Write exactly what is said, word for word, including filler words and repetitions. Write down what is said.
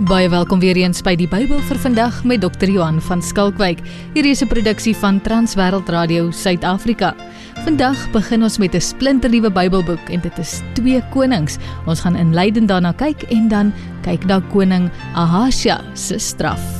Baie welkom weer eens by die Bybel vir vandag met dokter Johan van Skalkwyk. Hierdie is 'n produksie van Transwêreld Radio Suid-Afrika. Vandag begin ons met 'n splinternuwe Bybelboek en dit is Twee Konings. Ons gaan inleidend daarna kyk en dan kyk na koning Ahasja se straf.